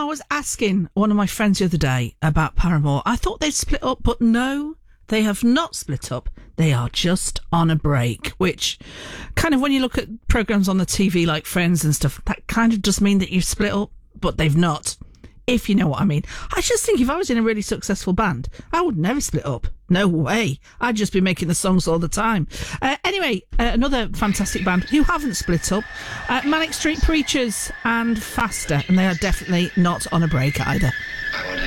was asking one of my friends the other day about Paramore. I thought they'd split up, but no, they have not split up. They are just on a break, which kind of, when you look at programmes on the TV like Friends and stuff, that kind of does mean that you've split up, but they've not, if you know what I mean. I just think if I was in a really successful band, I would never split up. No way. I'd just be making the songs all the time. Anyway, another fantastic band who haven't split up, Manic Street Preachers and Faster, and they are definitely not on a break either.